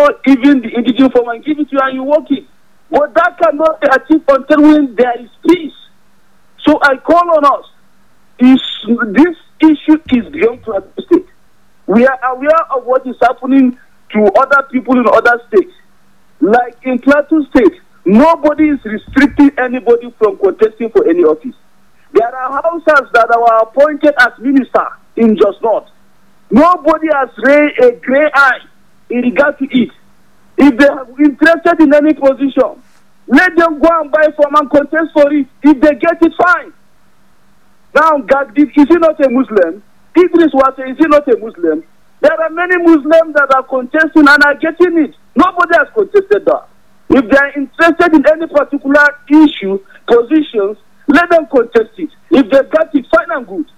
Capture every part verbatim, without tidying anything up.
know even the indigenous form and give it to you and you work it. But that cannot be achieved until when there is peace. So I call on us. Is, this issue is beyond Plateau State. We are aware of what is happening to other people in other states. Like in Plateau State, nobody is restricting anybody from contesting for any office. There are houses that are appointed as minister in Just North. Nobody has raised a grey eye in regard to it. If they are interested in any position, let them go and buy form and contest for it. If they get it, fine. Now, Gagdi, is he not a Muslim? Idris was, is he not a Muslim? There are many Muslims that are contesting and are getting it. Nobody has contested that. If they are interested in any particular issue, positions, let them contest it. If they got it, fine and good.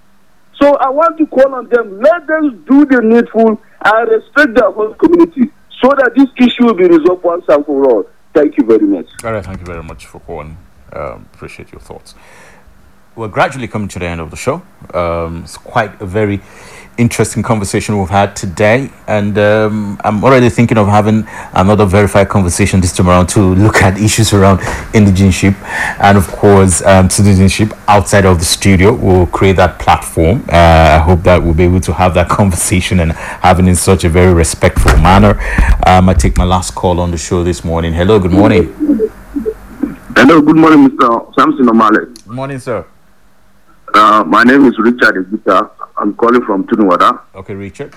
So I want to call on them, let them do the needful and respect their whole community so that this issue will be resolved once and for all. Thank you very much. All right, thank you very much for calling. Um, appreciate your thoughts. We're gradually coming to the end of the show. Um, it's quite a very interesting conversation we've had today, and um, I'm already thinking of having another verified conversation this time around to look at issues around indigenship and of course um, citizenship outside of the studio. We'll create that platform. uh, I hope that we'll be able to have that conversation and have it in such a very respectful manner. um, I take my last call on the show this morning. Hello, good morning. Hello, good morning, Mister Samson Omale. Good morning, sir. Uh, my name is Richard Egita. I'm calling from Tunuwada. Okay, Richard.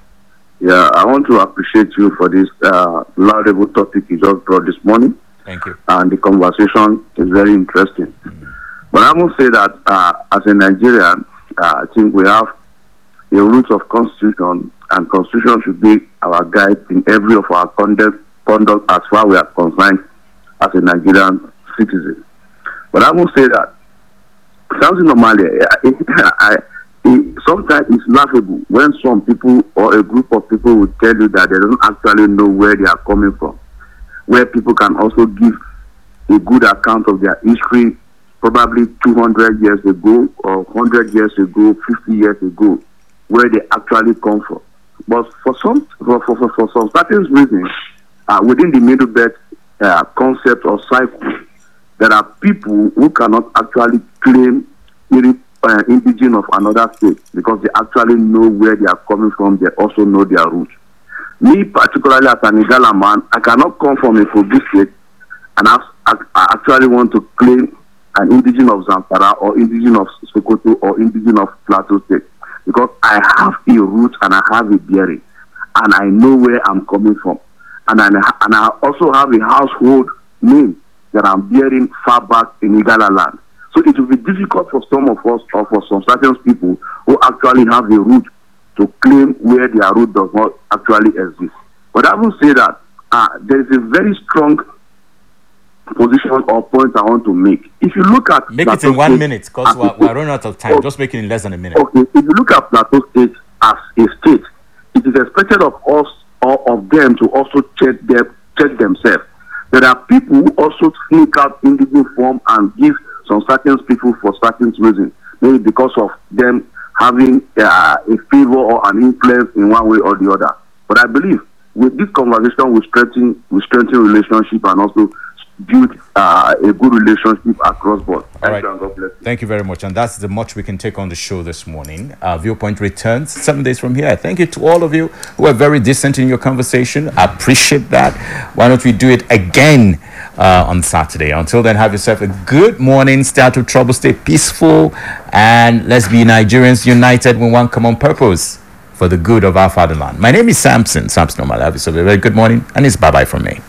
Yeah, I want to appreciate you for this uh, laudable topic you just brought this morning. Thank you. And the conversation is very interesting. Mm-hmm. But I must say that uh, as a Nigerian, uh, I think we have a root of constitution, and constitution should be our guide in every of our conduct, conduct as far as we are concerned as a Nigerian citizen. But I must say that something normally, I, I, sometimes it's laughable when some people or a group of people will tell you that they don't actually know where they are coming from, where people can also give a good account of their history, probably two hundred years ago or one hundred years ago, fifty years ago, where they actually come from. But for some, for, for, for, for some certain reasons, uh, within the Middle Belt uh, concept or cycle, there are people who cannot actually claim uh, indigenous of another state because they actually know where they are coming from. They also know their roots. Me, particularly as an Igala man, I cannot come from a Kogi state and I, I actually want to claim an indigenous of Zamfara or indigenous of Sokoto or indigenous of Plateau State because I have a root and I have a bearing and I know where I'm coming from. And I, and I also have a household name that I'm bearing far back in Igala land. So it will be difficult for some of us or for some certain people who actually have a root to claim where their root does not actually exist. But I will say that uh, there is a very strong position or point I want to make. If you look at make Plateau it in one State minute because we're, we're running out of time. Okay. Just make it in less than a minute. Okay, if you look at Plateau State as a state, it is expected of us or of them to also check them, check themselves. There are people who also sneak out individual form and give some certain people for certain reasons, maybe because of them having uh, a favor or an influence in one way or the other. But I believe with this conversation, we strengthen, we strengthen relationship and also build uh, a good relationship across board. All right. God bless you. Thank you very much. And that's the much we can take on the show this morning. Uh, Viewpoint returns seven days from here. Thank you to all of you who are very decent in your conversation. I appreciate that. Why don't we do it again uh, on Saturday? Until then, have yourself a good morning. Stay out of trouble. Stay peaceful. And let's be Nigerians united with one common purpose for the good of our fatherland. My name is Samson. Samson Omale. Have yourself a very good morning. And it's bye-bye from me.